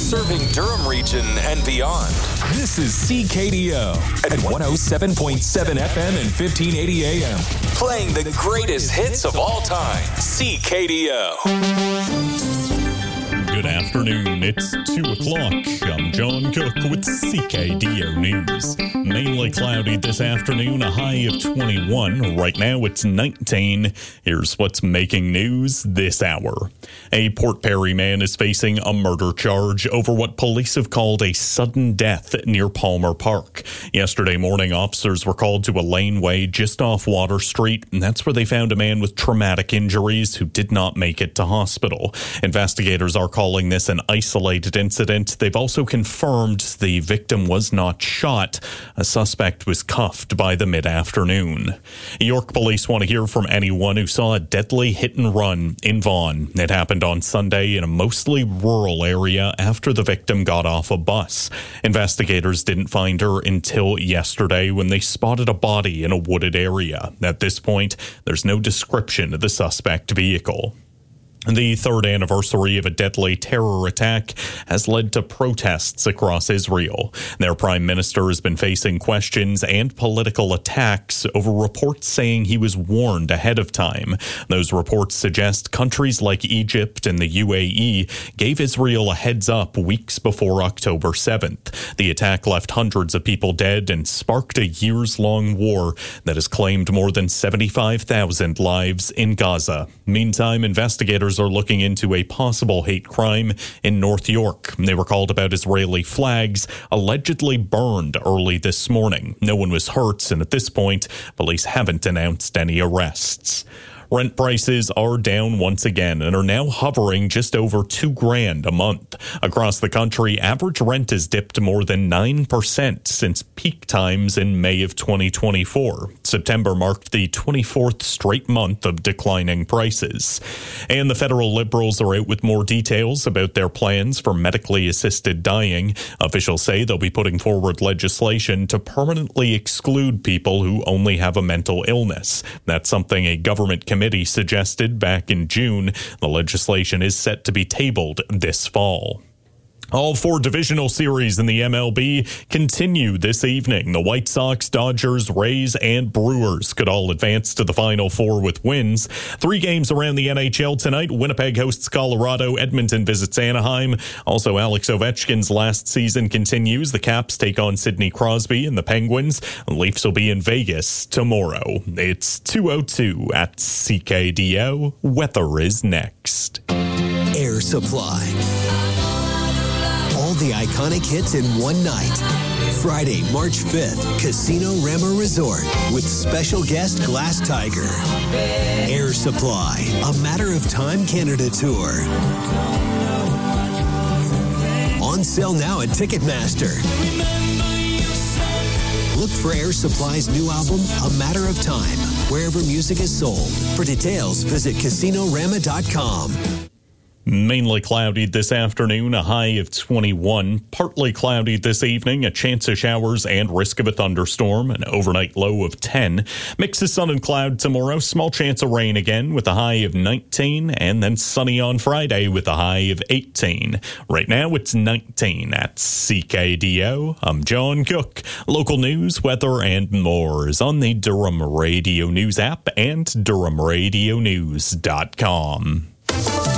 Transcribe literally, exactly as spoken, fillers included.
serving Durham region and beyond. This is C K D O at one oh seven point seven F M and fifteen eighty A M. Playing the greatest hits of all time. C K D O. Good afternoon. It's two o'clock. I'm John Cook with C K D O News. Mainly cloudy this afternoon, a high of twenty-one. Right now it's nineteen. Here's what's making news this hour. A Port Perry man is facing a murder charge over what police have called a sudden death near Palmer Park. Yesterday morning, officers were called to a laneway just off Water Street, and that's where they found a man with traumatic injuries who did not make it to hospital. Investigators are calling this an isolated incident. They've also confirmed the victim was not shot. A suspect was cuffed by the mid-afternoon. York police want to hear from anyone who saw a deadly hit-and-run in Vaughan. It happened on Sunday in a mostly rural area after the victim got off a bus. Investigators didn't find her until yesterday when they spotted a body in a wooded area. At this point, there's no description of the suspect vehicle. The third anniversary of a deadly terror attack has led to protests across Israel. Their prime minister has been facing questions and political attacks over reports saying he was warned ahead of time. Those reports suggest countries like Egypt and the U A E gave Israel a heads up weeks before October seventh. The attack left hundreds of people dead and sparked a years-long war that has claimed more than seventy-five thousand lives in Gaza. Meantime, investigators are looking into a possible hate crime in North York. They were called about Israeli flags allegedly burned early this morning. No one was hurt, and at this point, police haven't announced any arrests. Rent prices are down once again and are now hovering just over two grand a month. Across the country, average rent has dipped more than nine percent since peak times in May of twenty twenty-four. September marked the twenty-fourth straight month of declining prices. And the federal Liberals are out with more details about their plans for medically assisted dying. Officials say they'll be putting forward legislation to permanently exclude people who only have a mental illness. That's something a government committee committee suggested back in June. The legislation is set to be tabled this fall. All four divisional series in the M L B continue this evening. The White Sox, Dodgers, Rays, and Brewers could all advance to the Final Four with wins. Three games around the N H L tonight. Winnipeg hosts Colorado. Edmonton visits Anaheim. Also, Alex Ovechkin's last season continues. The Caps take on Sidney Crosby and the Penguins. The Leafs will be in Vegas tomorrow. It's two oh two at C K D O. Weather is next. Air Supply. All the iconic hits in one night. Friday, March fifth, Casino Rama Resort with special guest Glass Tiger. Air Supply, A Matter of Time Canada Tour. On sale now at Ticketmaster. Look for Air Supply's new album, A Matter of Time, wherever music is sold. For details, visit casino rama dot com. Mainly cloudy this afternoon, a high of twenty-one. Partly cloudy this evening, a chance of showers and risk of a thunderstorm, an overnight low of ten. Mix of sun and cloud tomorrow, small chance of rain again with a high of nineteen, and then sunny on Friday with a high of eighteen. Right now it's nineteen at C K D O. I'm John Cook. Local news, weather, and more is on the Durham Radio News app and durham radio news dot com.